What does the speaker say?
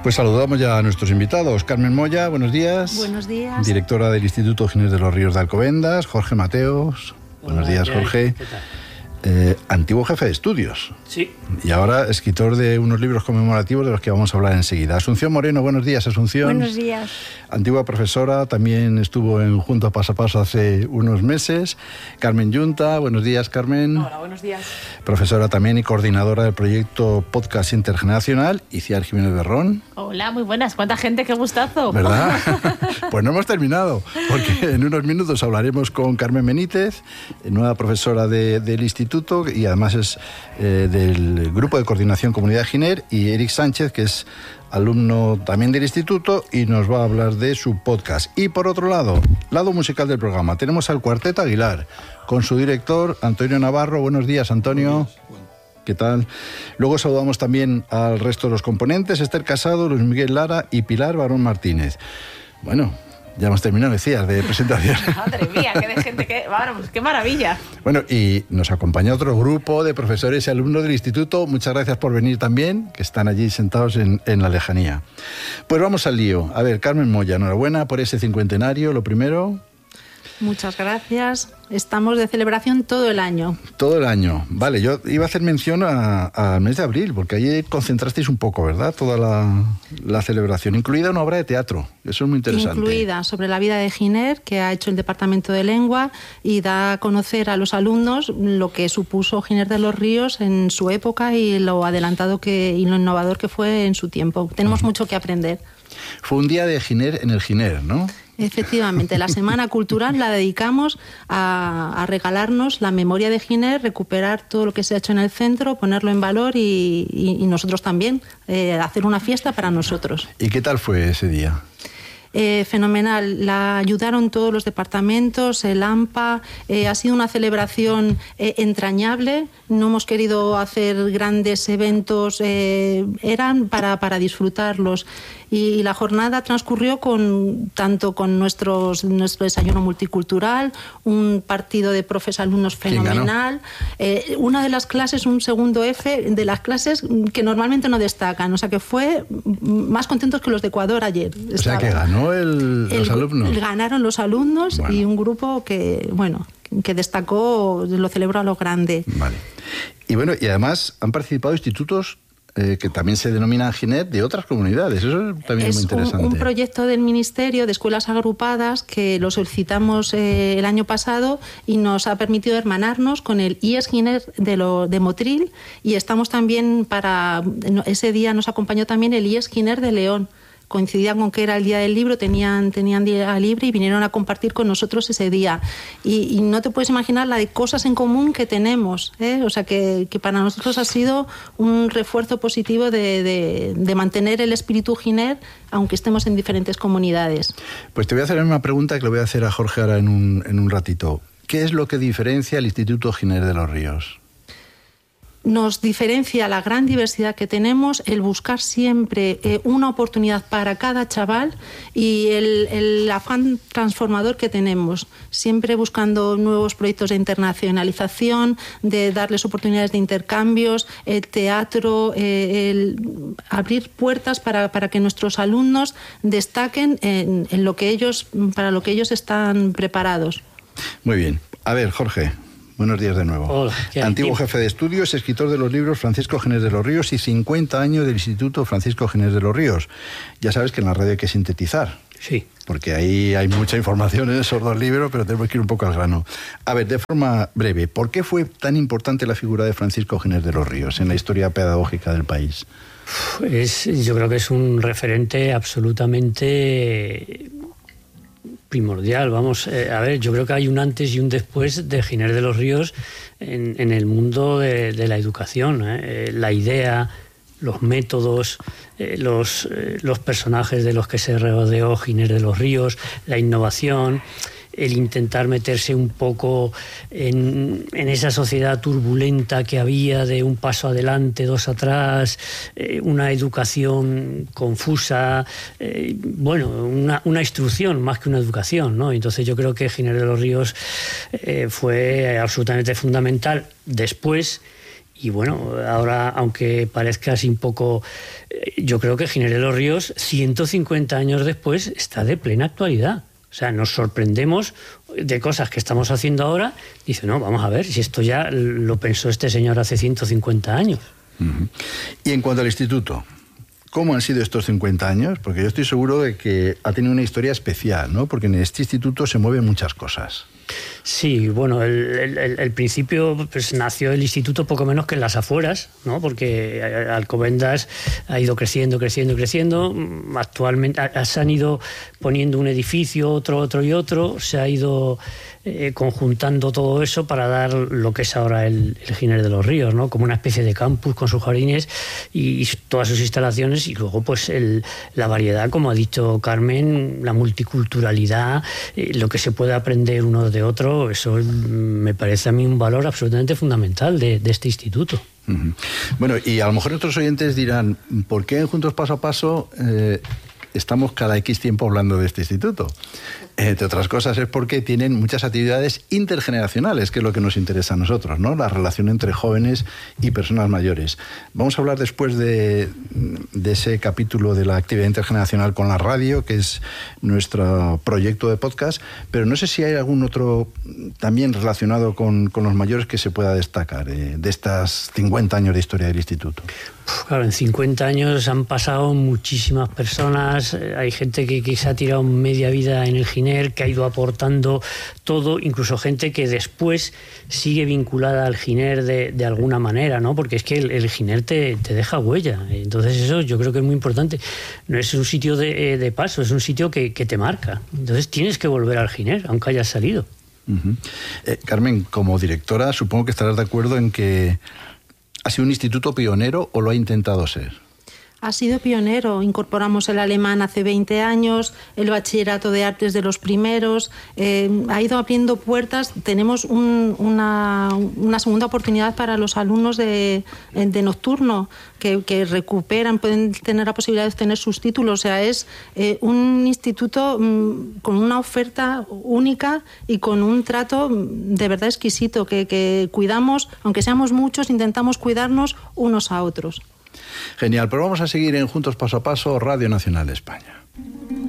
Pues saludamos ya a nuestros invitados. Carmen Moya, buenos días. Buenos días. Directora del Instituto Giner de los Ríos de Alcobendas. Jorge Mateos. Buenos días, Jorge. ¿Qué tal? Antiguo jefe de estudios. Sí. Y ahora escritor de unos libros conmemorativos de los que vamos a hablar enseguida. Asunción Moreno, buenos días, Asunción. Buenos días. Antigua profesora, también estuvo en Junto a Paso a Paso hace unos meses. Carmen Yunta, buenos días, Carmen. Hola, buenos días. Profesora también y coordinadora del proyecto Podcast Intergeneracional. Ciar Jiménez Berrón. Hola, muy buenas. ¿Cuánta gente? ¡Qué gustazo! ¿Verdad? Pues no hemos terminado, porque en unos minutos hablaremos con Carmen Benítez, nueva profesora del instituto, y además es del Grupo de Coordinación Comunidad Giner, y Eric Sánchez, que es alumno también del instituto, y nos va a hablar de su podcast. Y por otro lado musical del programa, tenemos al Cuarteto Aguilar, con su director, Antonio Navarro. Buenos días, Antonio. ¿Qué tal? Luego saludamos también al resto de los componentes: Esther Casado, Luis Miguel Lara y Pilar Barón Martínez. Bueno, ya hemos terminado, decías, de presentación. Madre mía, qué de gente, qué maravilla. Bueno, y nos acompaña otro grupo de profesores y alumnos del instituto. Muchas gracias por venir también, que están allí sentados en la lejanía. Pues vamos al lío. A ver, Carmen Moya, enhorabuena por ese cincuentenario, lo primero. Muchas gracias. Estamos de celebración todo el año. Todo el año. Vale, yo iba a hacer mención al mes de abril, porque allí concentrasteis un poco, ¿verdad? Toda la celebración, incluida una obra de teatro. Eso es muy interesante. Incluida sobre la vida de Giner, que ha hecho el Departamento de Lengua, y da a conocer a los alumnos lo que supuso Giner de los Ríos en su época y lo adelantado y lo innovador que fue en su tiempo. Tenemos mucho que aprender. Fue un día de Giner en el Giner, ¿no? Efectivamente, la Semana Cultural la dedicamos a regalarnos la memoria de Giner, recuperar todo lo que se ha hecho en el centro, ponerlo en valor y nosotros también, hacer una fiesta para nosotros. ¿Y qué tal fue ese día? Fenomenal, la ayudaron todos los departamentos, el AMPA, ha sido una celebración entrañable, no hemos querido hacer grandes eventos, eran para disfrutarlos, y la jornada transcurrió tanto con nuestro desayuno multicultural, un partido de profes alumnos fenomenal, una de las clases, un segundo F de las clases que normalmente no destacan, o sea que fue más contentos que los de Ecuador ayer. O sea que ganó los alumnos. Ganaron los alumnos, bueno. Y un grupo que destacó, lo celebró a lo grande. Vale. Y bueno, y además han participado institutos que también se denominan Giner de otras comunidades. Eso también es muy interesante. Un proyecto del Ministerio de Escuelas Agrupadas que lo solicitamos el año pasado y nos ha permitido hermanarnos con el IES Giner de Motril, y estamos también ese día nos acompañó también el IES Giner de León. Coincidían con que era el día del libro, tenían día libre y vinieron a compartir con nosotros ese día. Y no te puedes imaginar la de cosas en común que tenemos, ¿eh? O sea que para nosotros ha sido un refuerzo positivo de mantener el espíritu Giner, aunque estemos en diferentes comunidades. Pues te voy a hacer una pregunta que le voy a hacer a Jorge ahora en un ratito. ¿Qué es lo que diferencia al Instituto Giner de los Ríos? Nos diferencia la gran diversidad que tenemos, el buscar siempre una oportunidad para cada chaval y el afán transformador que tenemos, siempre buscando nuevos proyectos de internacionalización, de darles oportunidades de intercambios, el teatro, el abrir puertas para que nuestros alumnos destaquen para lo que ellos están preparados. Muy bien. A ver, Jorge. Buenos días de nuevo. Hola, antiguo jefe de estudios, escritor de los libros Francisco Giner de los Ríos y 50 años del Instituto Francisco Giner de los Ríos. Ya sabes que en la radio hay que sintetizar. Sí. Porque ahí hay mucha información en esos dos libros, pero tenemos que ir un poco al grano. A ver, de forma breve, ¿por qué fue tan importante la figura de Francisco Giner de los Ríos en la historia pedagógica del país? Yo creo que es un referente absolutamente primordial. Vamos, a ver, yo creo que hay un antes y un después de Giner de los Ríos en el mundo de la educación. La idea, los métodos, los personajes de los que se rodeó Giner de los Ríos, la innovación, el intentar meterse un poco en esa sociedad turbulenta que había de un paso adelante, dos atrás, una educación confusa, una instrucción más que una educación, ¿no? Entonces yo creo que Giner de los Ríos fue absolutamente fundamental después. Y bueno, ahora, aunque parezca así un poco, yo creo que Giner de los Ríos, 150 años después, está de plena actualidad. O sea, nos sorprendemos de cosas que estamos haciendo ahora. Dice, no, vamos a ver, si esto ya lo pensó este señor hace 150 años. Uh-huh. Y en cuanto al instituto, ¿cómo han sido estos 50 años? Porque yo estoy seguro de que ha tenido una historia especial, ¿no? Porque en este instituto se mueven muchas cosas. Sí, bueno, el principio pues nació el instituto poco menos que en las afueras, ¿no? Porque Alcobendas ha ido creciendo. Actualmente se han ido poniendo un edificio, otro y otro, se ha ido conjuntando todo eso para dar lo que es ahora el Giner de los Ríos, ¿no? Como una especie de campus con sus jardines y todas sus instalaciones, y luego pues la variedad, como ha dicho Carmen, la multiculturalidad, lo que se puede aprender uno de otro, eso me parece a mí un valor absolutamente fundamental de este instituto. Uh-huh. Bueno, y a lo mejor otros oyentes dirán, ¿por qué en Juntos Paso a Paso estamos cada X tiempo hablando de este instituto? Entre otras cosas es porque tienen muchas actividades intergeneracionales, que es lo que nos interesa a nosotros, ¿no? La relación entre jóvenes y personas mayores. Vamos a hablar después de ese capítulo de la actividad intergeneracional con la radio, que es nuestro proyecto de podcast, pero no sé si hay algún otro también relacionado con los mayores que se pueda destacar de estas 50 años de historia del instituto. Claro, en 50 años han pasado muchísimas personas, hay gente que se ha tirado media vida en el Giner, que ha ido aportando todo, incluso gente que después sigue vinculada al Giner de alguna manera, ¿no? Porque es que el Giner te deja huella, entonces eso yo creo que es muy importante. No es un sitio de paso, es un sitio que te marca, entonces tienes que volver al Giner, aunque hayas salido. Uh-huh. Carmen, como directora, supongo que estarás de acuerdo en que ¿ha sido un instituto pionero o lo ha intentado ser? Ha sido pionero. Incorporamos el alemán hace 20 años, el bachillerato de artes de los primeros, ha ido abriendo puertas. Tenemos una segunda oportunidad para los alumnos de nocturno que recuperan, pueden tener la posibilidad de obtener sus títulos. O sea, es un instituto con una oferta única y con un trato de verdad exquisito que cuidamos, aunque seamos muchos, intentamos cuidarnos unos a otros. Genial, pero vamos a seguir en Juntos Paso a Paso, Radio Nacional de España.